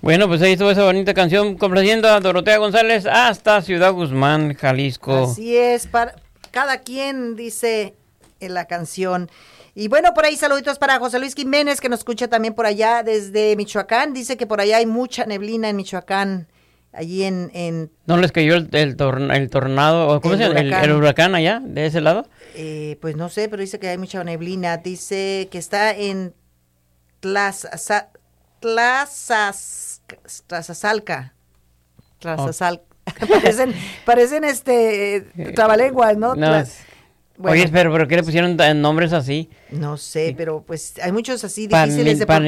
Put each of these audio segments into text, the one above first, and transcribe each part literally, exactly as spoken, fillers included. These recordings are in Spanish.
Bueno, pues ahí estuvo esa bonita canción complaciendo a Dorotea González hasta Ciudad Guzmán, Jalisco. Así es, para cada quien dice en la canción. Y bueno, por ahí saluditos para José Luis Jiménez, que nos escucha también por allá desde Michoacán. Dice que por allá hay mucha neblina en Michoacán, allí en... en ¿No les cayó el, el, torn, el tornado, o cómo el se llama? El, el huracán allá, de ese lado? Eh, pues no sé, pero dice que hay mucha neblina. Dice que está en Tlaza, Tlazas, Tlazazalca. Tlazazalca. Oh. parecen, parecen este trabalenguas, ¿no? No. Bueno. Oye, pero ¿por qué le pusieron nombres así? No sé, pero pues hay muchos así Pan, difíciles de...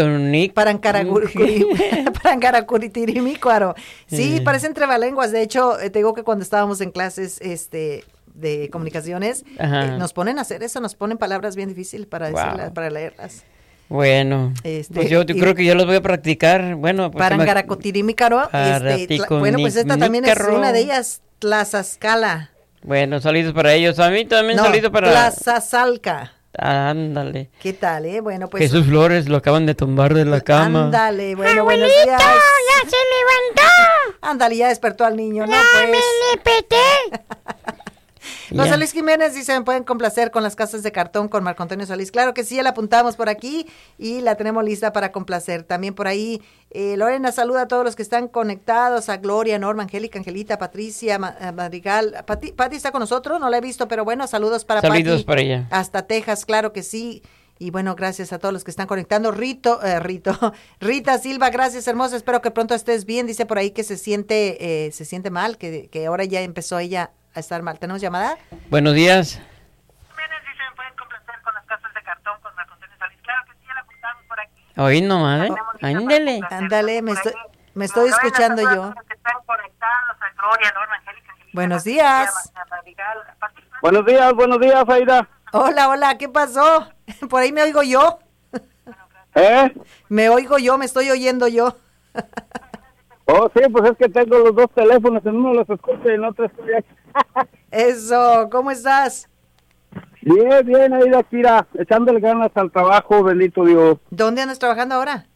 Parancaracuritirimicuaro. Sí, parecen trabalenguas. De hecho, te digo que cuando estábamos en clases este de comunicaciones, eh, nos ponen a hacer eso, nos ponen palabras bien difíciles para wow. decirlas, para leerlas. Bueno, este, pues yo, yo creo que yo los voy a practicar. Bueno, pues Parancaracutirimícaro. Este, bueno, pues esta también es una de ellas, Tlazascala. Bueno, saludos para ellos. A mí también no, saludos para... Tlazazalca. Ándale. ¿Qué tal, eh? Bueno, pues... Jesús Flores lo acaban de tumbar de la cama. Ándale, bueno, ¡Abuelito, buenos días. ya se levantó! Ándale, ya despertó al niño, ¿no? ¡Ya pues. me le peté! José yeah. Luis Jiménez dice, ¿me pueden complacer con las casas de cartón con Marco Antonio Solís? Claro que sí, ya la apuntamos por aquí y la tenemos lista para complacer. También por ahí, eh, Lorena saluda a todos los que están conectados, a Gloria, Norma, Angélica, Angelita, Patricia, Ma- Madrigal. Pati, Pati está con nosotros, no la he visto, pero bueno, saludos para Pati. Saludos para ella. Hasta Texas, claro que sí. Y bueno, gracias a todos los que están conectando. Rito, eh, Rito, Rita Silva, gracias hermosa, espero que pronto estés bien. Dice por ahí que se siente, eh, se siente mal, que, que ahora ya empezó ella a estar mal. ¿Tenemos llamada? Buenos días. Oí nomás, ¿eh? Ándale. Ándale, me estoy, me estoy escuchando yo. Buenos días. Buenos días, buenos días, Aida. Hola, hola, ¿qué pasó? Por ahí me oigo yo. ¿Eh? Me oigo yo, me estoy oyendo yo. Oh, sí, pues es que tengo los dos teléfonos, en uno los escucho y en otro estoy aquí. Eso, ¿cómo estás? Bien, bien, Aida, Kira, echándole ganas al trabajo, bendito Dios. ¿Dónde andas trabajando ahora?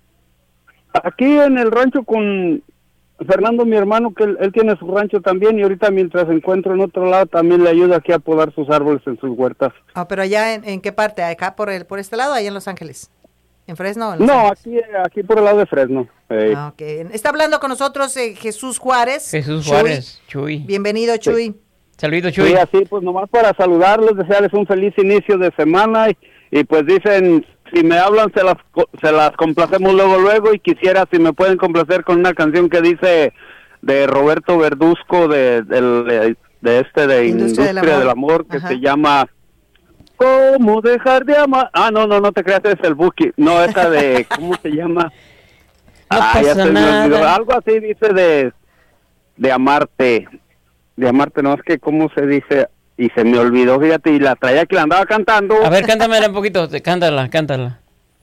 Aquí en el rancho con Fernando, mi hermano, que él, él tiene su rancho también, y ahorita mientras encuentro en otro lado también le ayuda aquí a podar sus árboles en sus huertas. Ah, pero allá, ¿en, en qué parte? ¿Acá por el por este lado o allá en Los Ángeles? ¿En Fresno? ¿En no, aquí, aquí por el lado de Fresno. Hey. Ah, okay. Está hablando con nosotros eh, Jesús Juárez. Jesús Juárez, Chuy. Chuy. Bienvenido, Chuy. Sí. Saludos, Chuy. Sí, así, pues nomás para saludarlos, desearles un feliz inicio de semana, y, y pues dicen, si me hablan se las se las complacemos luego, luego, y quisiera si me pueden complacer con una canción que dice de Roberto Verduzco, de, de, de, de este, de Industria, Industria del Amor, del amor que Ajá. se llama... ¿Cómo dejar de amar? Ah, no, no, no te creas, es el Buki. No, esa de, ¿cómo se llama? No ah, pasa ya se me olvidó. nada. Algo así dice de, de amarte. De amarte, no, es que, ¿cómo se dice? Y se me olvidó, fíjate, y la traía que la andaba cantando. A ver, cántamela un poquito, cántala, cántala.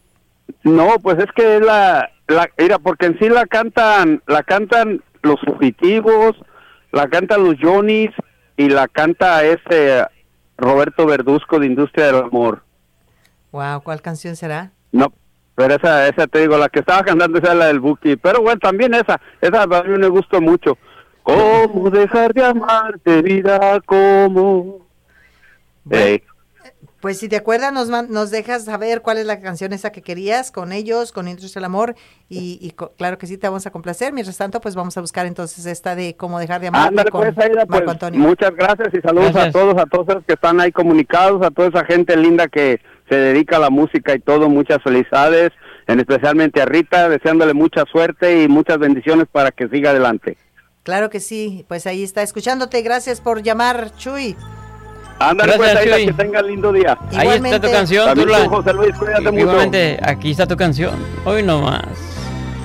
No, pues es que la, la, mira, porque en sí la cantan, la cantan los fugitivos, la cantan los Johnnies, y la canta ese... Roberto Verduzco de Industria del Amor. Wow, ¿cuál canción será? No, pero esa, esa te digo, la que estaba cantando esa es la del Buki, pero bueno, también esa, esa a mí me gustó mucho. ¿Cómo dejar de amarte, vida? ¿Cómo? Bueno, hey. Pues si te acuerdas, nos nos dejas saber cuál es la canción esa que querías, con ellos, con Industria del Amor, y, y co- claro que sí, te vamos a complacer. Mientras tanto, pues vamos a buscar entonces esta de Cómo dejar de amarte. Ándale, con pues, Aida, Marco pues, Antonio. muchas gracias y saludos Gracias. a todos, a todos los que están ahí comunicados, a toda esa gente linda que se dedica a la música y todo. Muchas felicidades, en especialmente a Rita, deseándole mucha suerte y muchas bendiciones para que siga adelante. Claro que sí, pues ahí está escuchándote. Gracias por llamar, Chuy. Ándale, Gracias, pues, Aida, Chuy. que tenga lindo día. Ahí está tu canción, tú También la... tú, José Luis, cuídate mucho. Igualmente, aquí está tu canción. Hoy nomás.